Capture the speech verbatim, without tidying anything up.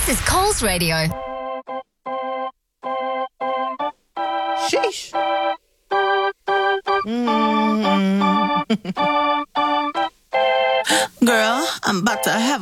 is Coles Radio. Sheesh. Mm. Girl, I'm about to have